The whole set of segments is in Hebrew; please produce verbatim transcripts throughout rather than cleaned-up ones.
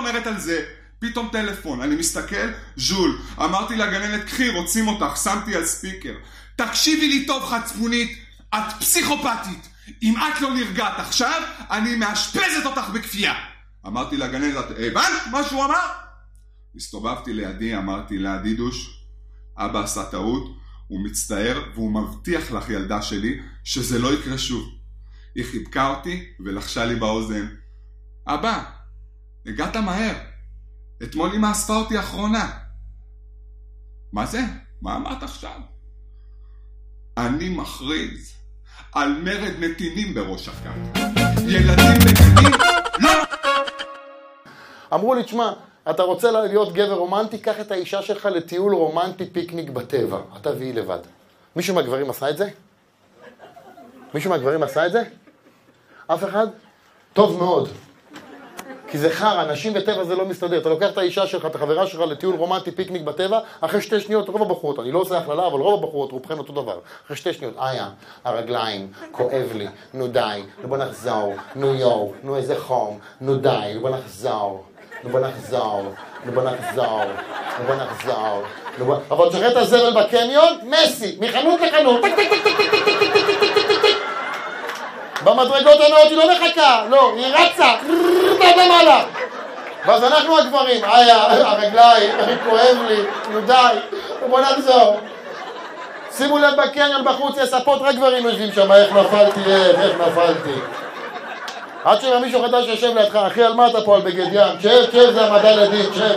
אומרת על זה? פתאום טלפון, אני מסתכל, ז'ול, אמרתי לגננת, קחי, רוצים אותך, שמתי על ספיקר. תקשיבי לי טוב חצפונית, את פסיכופתית. אם את לא נרגעת עכשיו, אני מאשפזת אותך בכפייה. אמרתי לגננת, הבנת מה שהוא אמר? הסתובבתי לידי, אמרתי לידי דוש, אבא עשה טעות, הוא מצטער והוא מבטיח לך ילדה שלי שזה לא יקרה שוב. היא חיבקה אותי ולחשה לי באוזן, אבא, הגעת מהר. אתמול אמא אספה אותי אחרונה. מה זה? מה אמרת עכשיו? אני מכריז על מרד נתינים בראש הכת. ילדים בגנים? לא! אמרו לי, תשמע, אתה רוצה להיות גבר רומנטי? קח את האישה שלך לטיול רומנטי פיקניק בטבע. אתה והיא לבד. מישהו מהגברים עשה את זה? מישהו מהגברים עשה את זה? אף אחד? טוב מאוד. כי זה חר, אנשים בטבע זה לא מסתדר. אתה לוקח את האישה שלך, את החברה שלך לטיול רומנטי פיקניק בטבע, אחרי שתי שניות, רוב הבחורות, אני לא עושה הכללה, אבל רוב הבחורות, רובכן אותו דבר. אחרי שתי שניות, איה, הרגליים, כואב לי, נו די, נו בוא נחזור, נו יו, נו איזה חום, נו די, נו בוא נחזור, נו בוא נחזור, נו בוא נחזור, נו בוא נחזור, נו בוא... אבל תשחרר את הזבל בקניון, מסי, מחנות לחנות, טק טק טק טק טק טק טק טק טק טק טק במדרגות הנאות היא לא מחכה, לא, היא רצה, עד למעלה. ואז אנחנו הגברים, איה, הרגליים, אני כואב לי, נו די, בוא נחזור. שימו לב בקניון בחוץ, יש ספות, רק גברים יושבים שם, איך נפלתי, איך, איך נפלתי. עד שמה מישהו חדש יושב לידך, אחי, על מה אתה פה על בגד ים? שב, שב, זה המדע לדין, שב.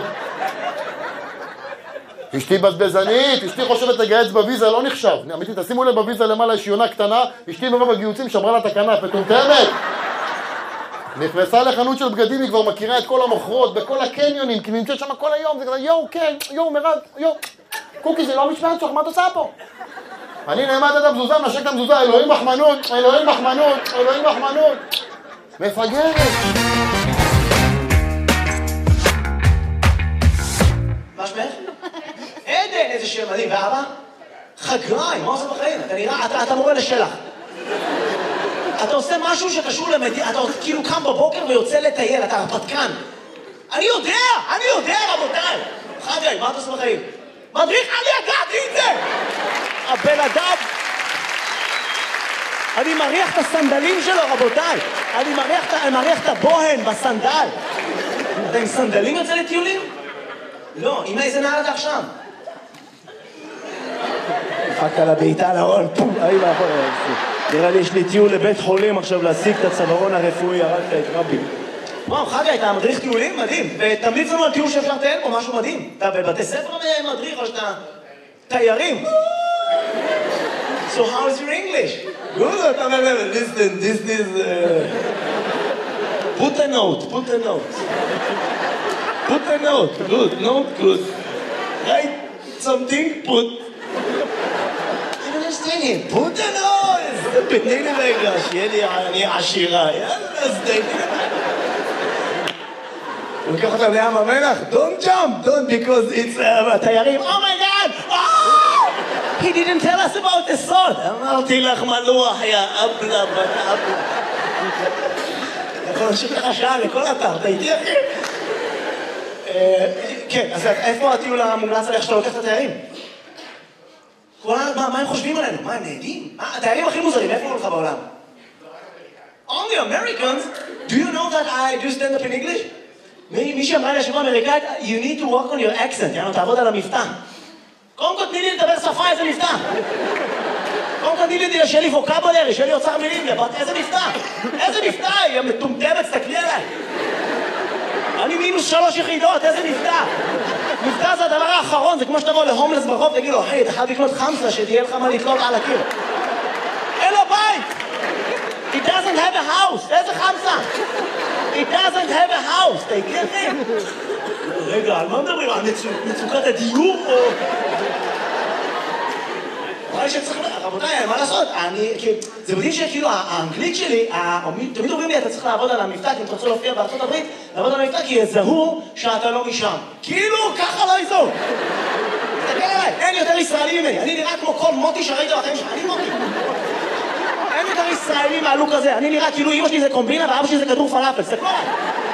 אשתי בזבזנית, אשתי חושבת לגייץ בוויזה, לא נחשב. אמיתי, תשימו לב בוויזה למעלה, יש יונה קטנה, אשתי מרוב הגיוצים שמרה לה את הכנף, מטומטמת. נכנסה לחנות של בגדים, היא כבר מכירה את כל המוכרות, בכל הקניונים, כי נמצאת שם כל היום, זה כזה, יואו, כן, יואו, מירב, יואו. קוקי, זה לא משמעת שלך, מה את עושה פה? אני נעמד את המזוזה, נשק את המזוזה, אלוהים מחמנות, אלוהים מחמנות, אלוהים מחמנות. מפגרת. מה שמך? עדן, איזה שם מדהים, ואבא? חגריים, מה עושה בחיים? אתה נראה, אתה, אתה מורה לשלח. אתה עושה משהו שקשור למדינה, אתה כאילו קם בבוקר ויוצא לטייל, אתה הרפתקן. אני יודע, אני יודע, רבותיי. חגריים, מה אתה עושה בחיים? מדריך, אני יגעתי את זה! הבן אדם... אני מריח את הסנדלים שלו, רבותיי. אני מריח, אני מריח את הבוהן בסנדל. אתה עם סנדלים יוצא לטיולים? לא, עם איזה נעל אתה עכשיו? דפקת לה בעיטה להון, פום, אי מאחור. נראה לי יש לי טיול לבית חולים עכשיו להשיג את הצווארון הרפואי, הרגת את רבי. וואו, חגי, אתה מדריך טיולים? מדהים. ותמליץ לנו על טיול שאפשר לטייל פה, משהו מדהים. אתה בבתי ספר מדריך או שאתה תיירים? So how is your English? Good, אתה אומר, listen, this is... Put a note, put a note. Put a note, good, note, good. Write something, put. I don't understand him. Put a note. תתני לי רגע, שיהיה לי אני עשירה. יאללה, אז תתני לי. הוא לוקח אותם לים המלח. Don't jump, don't, because it's תיירים. Oh my God! Oh! He didn't tell us about the salt. אמרתי לך מלוח, יא אבלה, בת אבלה. אתה יכול להמשיך לך שעה לכל אתר, אתה איתי אחי? כן, אז איפה הטיול המומלץ עליך שאתה לוקח את התיירים? מה הם חושבים עלינו? מה, הם נהדים? התיירים הכי מוזרים, איפה הולך בעולם? Only Americans? Do you know that I do stand up in English? מי שאמרה לי השבוע אמריקאית, you need to work on your accent, יאנו, תעבוד על המבטא. קודם כל תני לי לדבר שפה, איזה מבטא. קודם כל תני לי, שיהיה לי ווקבולרי, שיהיה לי אוצר מילים, איזה מבטא. איזה מבטא, היא מטומטמת, תסתכלי עליי. אני מינוס שלוש יחידות, איזה מבטא. מבטא זה הדבר האחרון, זה כמו שתבוא להומלס ברחוב, תגיד לו, היי, אתה חייב לקנות חמסה, שתהיה לך מה לתלות על הקיר. אין לו בית! He doesn't have a house, איזה חמסה? He doesn't have a house, אתה יקרה אחי? רגע, על מה מדברים? על מצוקת הדיור או... רבותיי, מה לעשות? זה מדהים שכאילו האנגלית שלי, תמיד אומרים לי, אתה צריך לעבוד על המבטא, כי אם אתה רוצה להופיע בארצות הברית, לעבוד על המבטא, כי יזהו שאתה לא משם. כאילו, ככה לא יזהו. תסתכל עליי, אין יותר ישראלי ממני. אני נראה כמו כל מוטי שראית בחיים שלך, אני מוטי. אין יותר ישראלי מהלוק הזה. אני נראה כאילו אמא שלי זה קומבינה ואבא שלי זה כדור פלאפל. תסתכלו עליי.